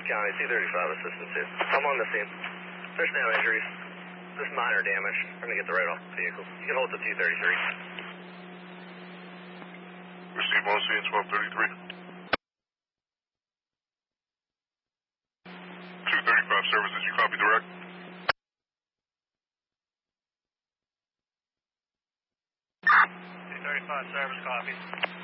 County, 235 assistance here. I'm on the scene. There's no injuries. Just minor damage. Trying to get the right off the vehicle. You can hold the 233. Receive on scene 1233. 235 services, you copy direct? 235 service copy.